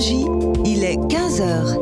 RMJ, il est 15h.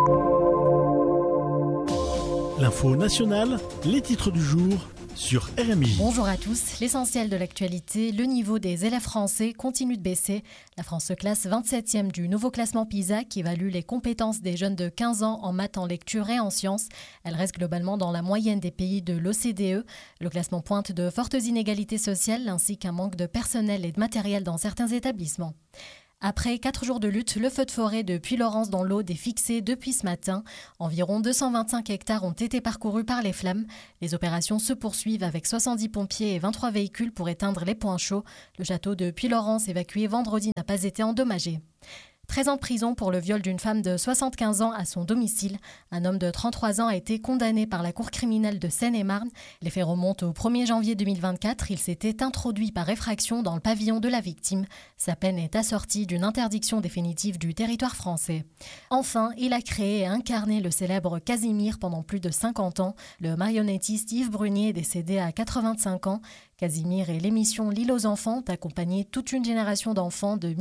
L'info nationale, les titres du jour sur RMJ. Bonjour à tous. L'essentiel de l'actualité, le niveau des élèves français continue de baisser. La France se classe 27e du nouveau classement PISA qui évalue les compétences des jeunes de 15 ans en maths, en lecture et en sciences. Elle reste globalement dans la moyenne des pays de l'OCDE. Le classement pointe de fortes inégalités sociales ainsi qu'un manque de personnel et de matériel dans certains établissements. Après 4 jours de lutte, le feu de forêt de Puylaurens dans l'Aude est fixé depuis ce matin. Environ 225 hectares ont été parcourus par les flammes. Les opérations se poursuivent avec 70 pompiers et 23 véhicules pour éteindre les points chauds. Le château de Puylaurens, évacué vendredi, n'a pas été endommagé. 13 ans de prison pour le viol d'une femme de 75 ans à son domicile. Un homme de 33 ans a été condamné par la cour criminelle de Seine-et-Marne. Les faits remontent au 1er janvier 2024. Il s'était introduit par effraction dans le pavillon de la victime. Sa peine est assortie d'une interdiction définitive du territoire français. Enfin, il a créé et incarné le célèbre Casimir pendant plus de 50 ans. Le marionnettiste Yves Brunier est décédé à 85 ans. Casimir et l'émission L'île aux enfants ont accompagné toute une génération d'enfants de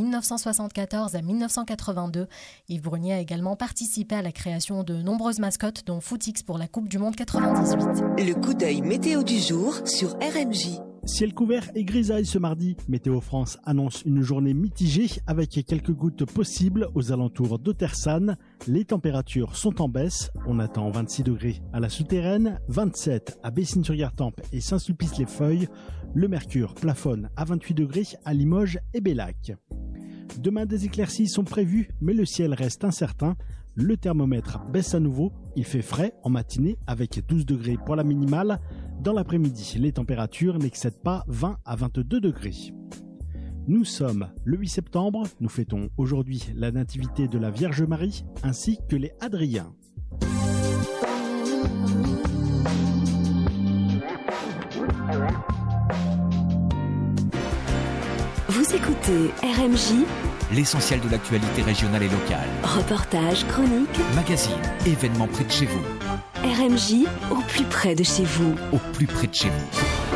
1974 à 1982. Yves Brunier a également participé à la création de nombreuses mascottes, dont Footix pour la Coupe du Monde 98. Le coup d'œil météo du jour sur RMJ. Ciel couvert et grisaille ce mardi. Météo France annonce une journée mitigée avec quelques gouttes possibles aux alentours d'Otersane. Les températures sont en baisse. On attend 26 degrés à la Souterraine, 27 à Bessines-sur-Gartempe et Saint-Sulpice-les-Feuilles. Le mercure plafonne à 28 degrés à Limoges et Bellac. Demain, des éclaircies sont prévues, mais le ciel reste incertain. Le thermomètre baisse à nouveau. Il fait frais en matinée avec 12 degrés pour la minimale. Dans l'après-midi, les températures n'excèdent pas 20 à 22 degrés. Nous sommes le 8 septembre. Nous fêtons aujourd'hui la nativité de la Vierge Marie ainsi que les Hadriens. Vous écoutez RMJ, l'essentiel de l'actualité régionale et locale. Reportages, chroniques, Magazines, événements près de chez vous. RMJ au plus près de chez vous. Au plus près de chez vous.